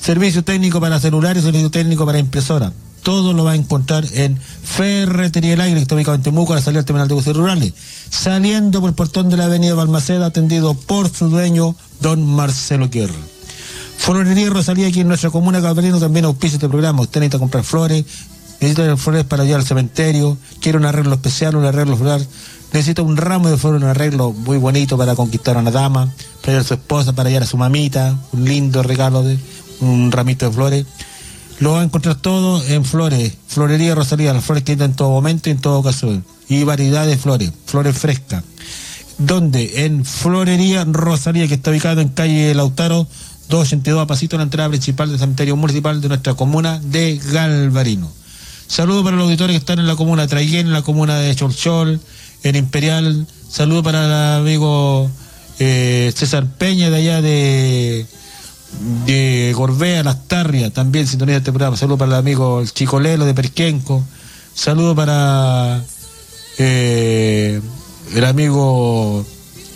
Servicio técnico para celulares, servicio técnico para impresora. Todo lo va a encontrar en Ferretería El Aire, que está ubicado en Temuco, a la salida del terminal de buses rurales. Saliendo por el portón de la avenida Balmaceda, atendido por su dueño, don Marcelo Guerra. Florería Rosalía, aquí en nuestra comuna Galvarino, también auspicia este programa. Usted necesita comprar flores, necesita flores para ir al cementerio, quiere un arreglo especial, un arreglo floral, necesita un ramo de flores, un arreglo muy bonito para conquistar a una dama, para ir a su esposa, para ir a su mamita, un lindo regalo de un ramito de flores. Lo va a encontrar todo en Flores, Florería Rosalía, las flores que hay en todo momento y en todo caso. Y variedad de flores, flores frescas. ¿Dónde? En Florería Rosalía, que está ubicado en calle Lautaro, 282, a pasito de la entrada principal del cementerio municipal de nuestra comuna de Galvarino. Saludos para los auditores que están en la comuna de Traiguén, en la comuna de Cholchol, en Imperial. Saludos para el amigo César Peña de allá de Gorbea, Las Tarrias, también sintonía de este programa. Saludos para el amigo el Chico Lelo de Perquenco. Saludos para el amigo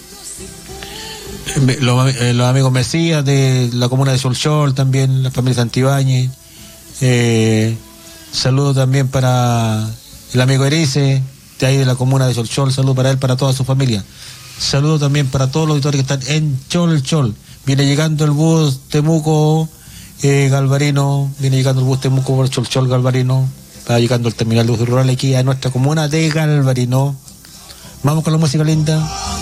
los amigos Mesías de la comuna de Solchol, también la familia Santibáñez. Saludos también para el amigo Erice de ahí de la comuna de Solchol. Saludos para él, para toda su familia. Saludos también para todos los auditores que están en Cholchol. Viene llegando el bus Temuco Galvarino, viene llegando el bus Temuco por Cholchol Galvarino, va llegando el terminal de buses rural aquí a nuestra comuna de Galvarino. Vamos con la música linda.